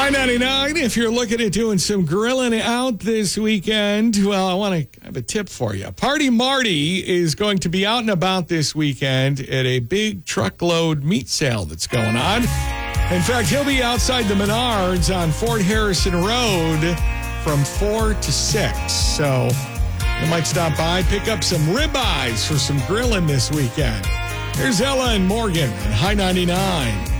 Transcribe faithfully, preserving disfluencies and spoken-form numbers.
High ninety-nine, if you're looking at doing some grilling out this weekend, well, I want to have a tip for you. Party Marty is going to be out and about this weekend at a big truckload meat sale that's going on. In fact, he'll be outside the Menards on Fort Harrison Road from four to six. So you might stop by, pick up some ribeyes for some grilling this weekend. Here's Ella and Morgan on High ninety-nine.